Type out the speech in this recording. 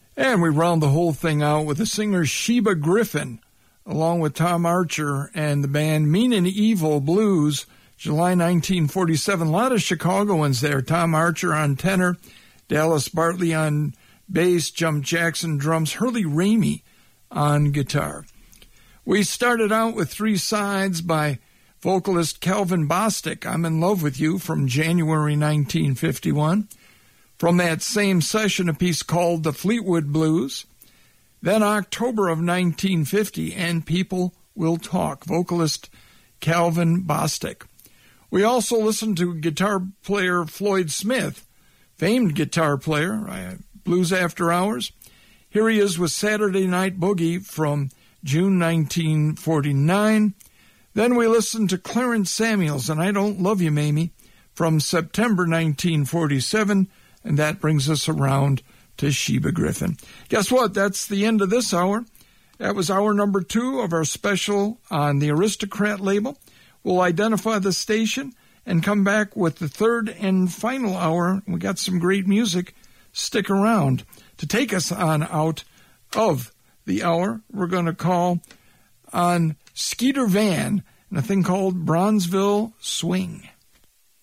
And we round the whole thing out with the singer Sheba Griffin, along with Tom Archer and the band Mean and Evil Blues, July 1947. A lot of Chicagoans there. Tom Archer on tenor, Dallas Bartley on bass, Jump Jackson drums, Hurley Ramey on guitar. We started out with Three Sides by vocalist Calvin Bostic, I'm in Love with You, from January 1951. From that same session, a piece called The Fleetwood Blues. Then October of 1950, And People Will Talk, vocalist Calvin Bostic. We also listened to guitar player Floyd Smith, famed guitar player, Blues After Hours. Here he is with Saturday Night Boogie from June 1949. Then we listened to Clarence Samuels and I Don't Love You, Mamie, from September 1947, and that brings us around to Sheba Griffin. Guess what? That's the end of this hour. That was hour number 2 of our special on the Aristocrat label. We'll identify the station and come back with the third and final hour. We got some great music. Stick around. To take us on out of the hour, we're going to call on Skeeter Van and a thing called Bronzeville Swing.